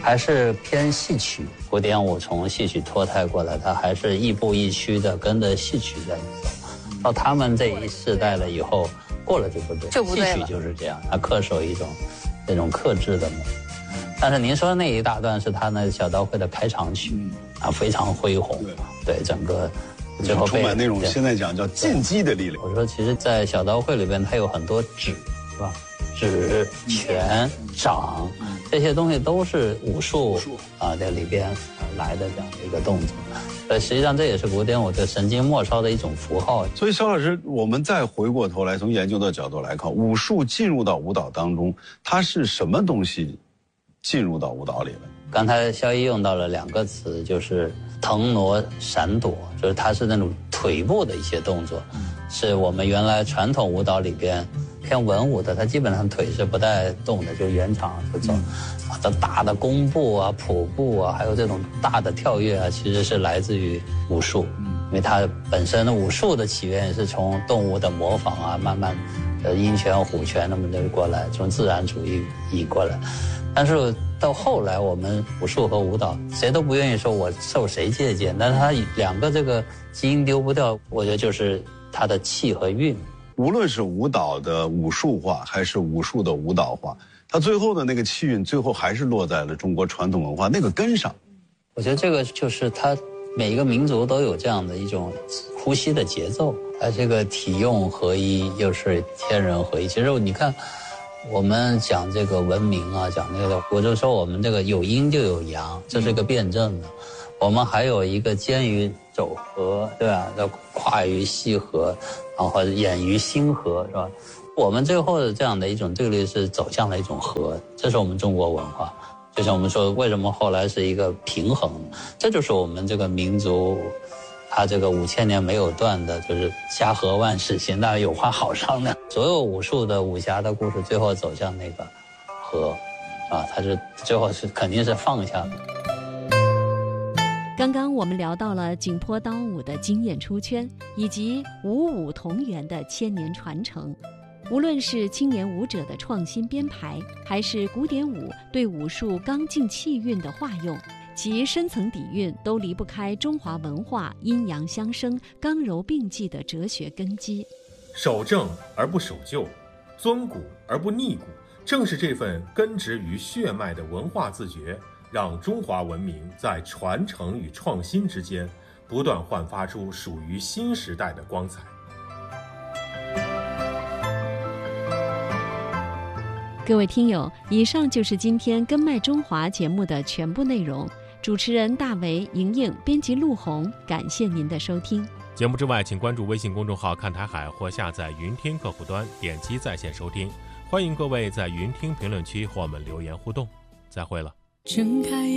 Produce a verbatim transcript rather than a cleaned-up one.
还是偏戏曲。古典舞从戏曲脱胎过来，它还是亦步亦趋的跟着戏曲在走。到他们这一世代了以后，过了就不对， 就不对了。 戏曲就是这样，它恪守一种那种克制的美。但是您说那一大段是他那小刀会的开场曲，啊，非常恢宏，对整个最后充满那种现在讲叫进击的力量。 我说，其实，在小刀会里边，它有很多指，是吧？指、拳、掌，这些东西都是武术啊在里边来的这样的一个动作。呃，实际上这也是古典舞的神经末梢的一种符号。 所以肖老师，我们再回过头来，从研究的角度来看，武术进入到舞蹈当中，它是什么东西进入到舞蹈里了？ 刚才肖一用到了两个词，就是腾挪闪躲，就是它是那种腿部的一些动作，是我们原来传统舞蹈里边偏文舞的，它基本上腿是不带动的，就原场就走。啊，这大的弓步啊、普步啊，还有这种大的跳跃啊，其实是来自于武术，因为它本身的武术的起源也是从动物的模仿啊，慢慢的鹰拳、虎拳那么的过来，从自然主义移过来。但是到后来，我们武术和舞蹈谁都不愿意说我受谁借鉴，但是它两个这个基因丢不掉，我觉得就是它的气和韵。 无论是舞蹈的武术化，还是武术的舞蹈化，它最后的那个气韵，最后还是落在了中国传统文化那个根上。 我觉得这个就是它每一个民族都有这样的一种呼吸的节奏，它这个体用合一，又是天人合一。其实你看。我们讲这个文明啊，讲那个，我就说我们这个有阴就有阳，这是个辩证的。我们还有一个兼于走合，对吧？要跨于细合，然后演于心合，是吧？我们最后的这样的一种对立是走向了一种和，这是我们中国文化。就像我们说，为什么后来是一个平衡？这就是我们这个民族。他这个五千年没有断的，就是家和万事兴，大家有话好商量。所有武术的武侠的故事，最后走向那个和，啊，他是最后是肯定是放下的。 刚刚我们聊到了景颇刀舞的惊艳出圈，以及五武同源的千年传承。无论是青年舞者的创新编排，还是古典舞对武术刚劲气韵的化用，其深层底蕴都离不开中华文化阴阳相生、刚柔并济的哲学根基。 守正而不守旧，尊古而不逆古，正是这份根植于血脉的文化自觉，让中华文明在传承与创新之间，不断焕发出属于新时代的光彩。 各位听友，以上就是今天根脉中华节目的全部内容。主持人大为、莹莹，编辑陆红，感谢您的收听。 节目之外，请关注微信公众号看台海或下载云听客户端，点击在线收听。欢迎各位在云听评论区和我们留言互动。再会了。睁开